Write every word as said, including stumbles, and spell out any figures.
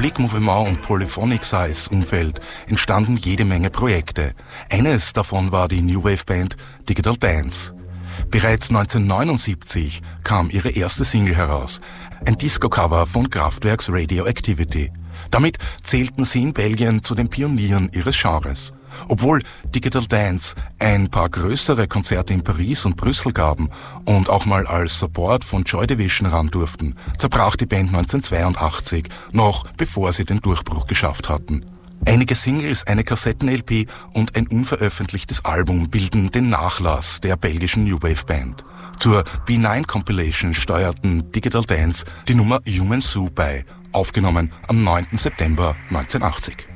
Public Mouvement und Polyphonic Size Umfeld entstanden jede Menge Projekte. Eines davon war die New Wave Band Digital Dance. Bereits neunzehnhundertneunundsiebzig kam ihre erste Single heraus, ein Disco-Cover von Kraftwerks Radioactivity. Damit zählten sie in Belgien zu den Pionieren ihres Genres. Obwohl Digital Dance ein paar größere Konzerte in Paris und Brüssel gaben und auch mal als Support von Joy Division ran durften, zerbrach die Band neunzehnhundertzweiundachtzig, noch bevor sie den Durchbruch geschafft hatten. Einige Singles, eine Kassetten-L P und ein unveröffentlichtes Album bilden den Nachlass der belgischen New Wave Band. Zur B neun Compilation steuerten Digital Dance die Nummer Human Zoo bei, aufgenommen am neunten September neunzehnhundertachtzig.